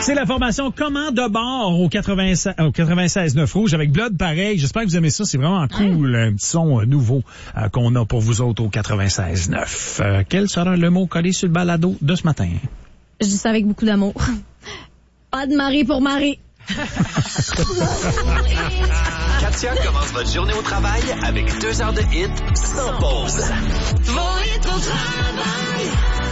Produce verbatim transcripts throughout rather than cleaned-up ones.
C'est la formation Comment de bord au quatre-vingt-seize neuf Rouge avec Blood pareil. J'espère que vous aimez ça. C'est vraiment cool. Un petit son euh, nouveau euh, qu'on a pour vous autres au quatre-vingt-seize neuf. Euh, quel sera le mot collé sur le balado de ce matin? Je dis ça avec beaucoup d'amour. Pas de mari pour mari. Katia commence votre journée au travail avec deux heures de hit sans pause. Vos hits au travail.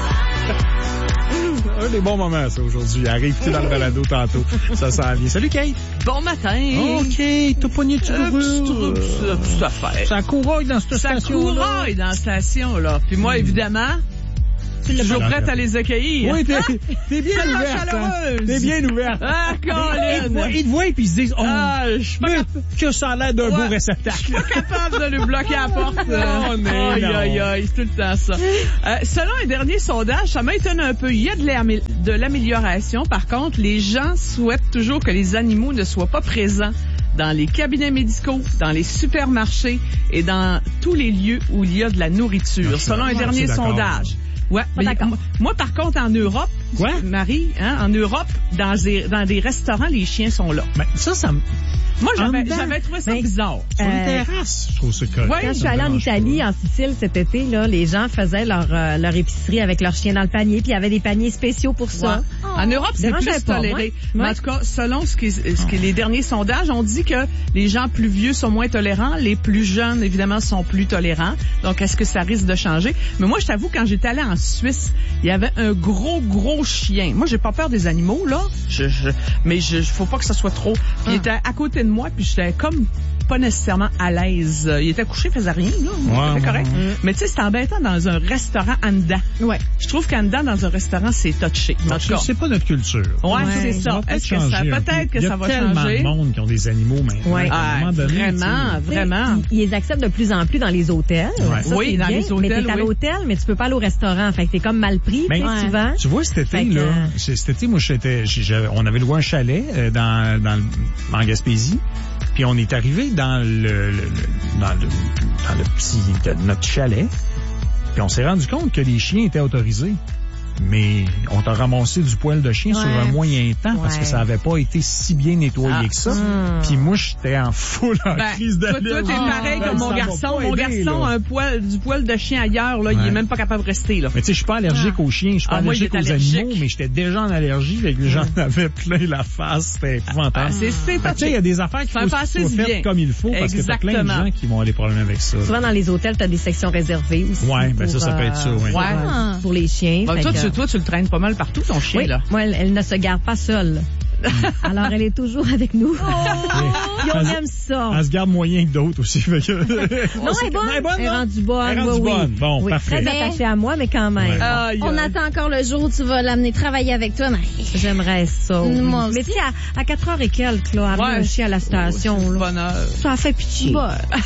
Un des bons moments, ça, aujourd'hui. Arrive tout dans le balado tantôt. Ça s'en vient. Salut, Kate. Bon matin. OK. T'as pogné du Euh, petite- bourreau. petite- petite affaire. Ça couraille dans cette Ça station-là. couraille dans la station, là. Puis moi, évidemment, toujours pas- prête à les accueillir. Oui, t'es, t'es bien Tellement ouverte. Hein? chaleureuse. T'es bien ouverte. Ah, Ils te Colin. voient- ils te voient et puis ils se disent, oh, Ah, je suis pas mais capable. que ça a l'air d'un Ouais. beau Je suis réceptacle. pas capable de lui bloquer la porte. Non, mais aïe, non. aïe, aïe, c'est tout le temps ça. Euh, selon un dernier sondage, ça m'étonne un peu. Il y a de l'amé- de l'amélioration. Par contre, les gens souhaitent toujours que les animaux ne soient pas présents dans les cabinets médicaux, dans les supermarchés et dans tous les lieux où il y a de la nourriture. Je suis Selon un vraiment dernier assez d'accord. sondage. Ouais, mais d'accord. moi, moi, par contre, en Europe, Quoi? Marie, hein, en Europe, dans des, dans des restaurants, les chiens sont là. Ben, ça, ça me... Moi, j'avais, En dedans. j'avais trouvé ça Ben, bizarre. Sur une Euh, terrasse, je trouve ça correct. ouais, Quand je Ça suis me allée en dérange Italie, pas. en Sicile, cet été, là, les gens faisaient leur, euh, leur épicerie avec leurs chiens dans le panier, puis il y avait des paniers spéciaux pour ça. Ouais. En Europe, c'est Dérangeait plus pas, toléré. moi. Mais Ouais. en tout cas, selon ce qui, ce qui les derniers sondages, on dit que les gens plus vieux sont moins tolérants, les plus jeunes, évidemment, sont plus tolérants. Donc, est-ce que ça risque de changer? Mais moi, je t'avoue, quand j'étais allée en Suisse, il y avait un gros, gros chien. Moi, j'ai pas peur des animaux, là. Je, je, mais je, faut pas que ça soit trop. Puis il était à côté de moi, puis j'étais comme pas nécessairement à l'aise. Il était couché, il faisait rien, là. Ouais, C'était correct. ouais, ouais. Mais tu sais, c'est embêtant dans un restaurant en dedans. Ouais. Je trouve qu'en dedans, dans un restaurant, c'est touché. En tout cas. C'est pas notre culture. Ouais, Ouais. c'est Ça va ça. peut-être Est-ce que ça, changer un peu. peut-être que Il y a ça va tellement changer? de monde qui ont des animaux maintenant. Ouais. À un Ah, moment donné, vraiment, tu sais, vraiment. Ils, ils les acceptent de plus en plus dans les hôtels. Ouais. Ça, Oui, c'est dans bien, les hôtels, Mais t'es à oui. l'hôtel, mais tu peux pas aller au restaurant. Fait que t'es comme mal pris, Ben, tu sais, souvent. Tu vois, cet été, Fait que, là, euh, c'est- cet été, moi, j'étais, j'ai- on avait loué un chalet euh, dans, dans le, en Gaspésie, puis on est arrivé dans le, le- le- dans le, dans le petit, de notre chalet, puis on s'est rendu compte que les chiens étaient autorisés. Mais on t'a ramassé du poil de chien Ouais. sur un moyen temps parce Ouais. que ça avait pas été si bien nettoyé Ah. que ça. Hum. Puis moi, j'étais en full en Ben, crise toi, d'alerte. toi, t'es Ah, pareil ben, comme mon ça m'a garçon. pas Mon aidé, garçon là. a un poil, du poil de chien ailleurs, là. Il Ouais. est même pas capable de rester, là. Mais tu sais, je suis pas allergique aux chiens, je suis pas Ah, moi, allergique il est aux allergique. animaux, mais j'étais déjà en allergie, fait que j'en avais plein la face, c'était épouvantable. Ah, c'est, c'est Fait que, tu sais, il y a des affaires qu'il Ça faut fait que assez soient du faites bien. comme il faut, parce que t'as plein de Exactement. gens qui vont avoir des problèmes avec ça. Souvent, dans les hôtels, t'as des sections réservées aussi. Ouais, ben ça, pour, ça peut être ça, ouais. Pour, Ouais. euh, pour les chiens. Bon, Fait toi, que- tu, toi, tu le traînes pas mal partout, ton chien, Oui, là. moi, elle, elle ne se garde pas seule. Alors, elle est toujours avec nous. Et on aime ça. Elle se garde moyen que d'autres aussi. Fait que... Non, elle est bonne. Elle est bonne, Elle est là? rendue bonne. Elle est rendue oui, oui. bonne. Bon, Oui, parfait. Très attachée à moi, mais quand même. Ouais. Aïe, On aïe. attend encore le jour où tu vas l'amener travailler avec toi, Marie. J'aimerais ça. oui. Moi Mais aussi. tu sais, à, à quatre heures et quelques, là, amener Ouais. un chien à la station, C'est là, bonheur. ça fait pitié.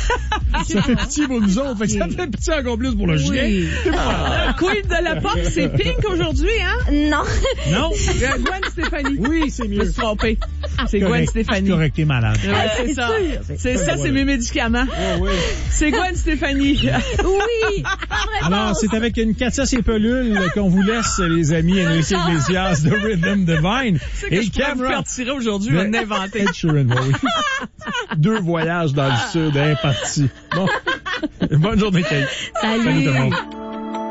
Ça fait pitié pour nous autres, fait que ça fait pitié encore plus pour le chien. Oui. Le queen de la pop, c'est Pink aujourd'hui, hein? Non. Non? Euh, Gwen Stéphanie. Oui, c'est Je me mieux. suis trompée. C'est Gwen Correct. Stéphanie. Correct, t'es malade. Ouais, c'est ça. C'est ça, Ouais. c'est mes médicaments. Ouais, ouais. C'est Gwen Stéphanie. Oui. Alors, c'est avec une Katia ses pelules qu'on vous laisse, les amis, Enrique Iglesias de Rhythm Divine. C'est que Et je pourrais me Cameron. faire tirer aujourd'hui, on a inventé. Ed Sheeran, oui. Deux voyages dans le sud, impartis. Bon. Bonne journée, Kate. Salut. Salut tout le monde.